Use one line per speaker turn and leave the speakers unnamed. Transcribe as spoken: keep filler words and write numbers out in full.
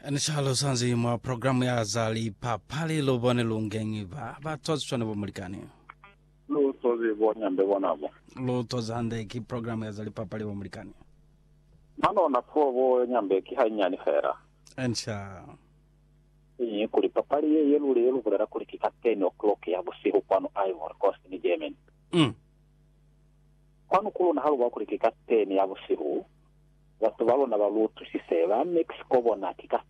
Nishalo sanzi mwa programu ya zali papali lobone lungengi ba ba tozi chone bomulikani.
Lo tozi bonya mbebona bo.
Lo tozi hande ki programu ya zali papali bomulikani.
Mano na probo nyambe ki hanyani fera.
Ensha.
Iyi kuri papali ye yelu yelu kulera kuri ki ten o'clock ya busiku kwano Ivory Coast ni Yemen.
Mm.
Kwano kulo na halu kuri ki ten ya busiku. Watu babona balutu siseba Mexico bona kika